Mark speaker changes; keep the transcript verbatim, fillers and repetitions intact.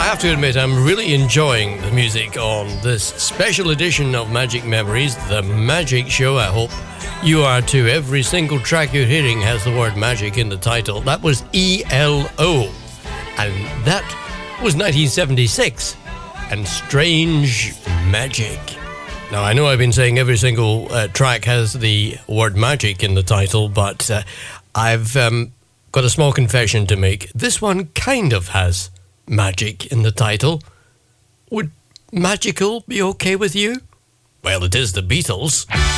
Speaker 1: have to admit, I'm really enjoying the music on this special edition of Magic Memories, the Magic Show. I hope you are too. Every single track you're hearing has the word magic in the title. That was E L O. And that was nineteen seventy-six. And Strange Magic. Now, I know I've been saying every single uh, track has the word magic in the title, but uh, I've um, got a small confession to make. This one kind of has magic in the title. Would magical be okay with you? Well, it is the Beatles.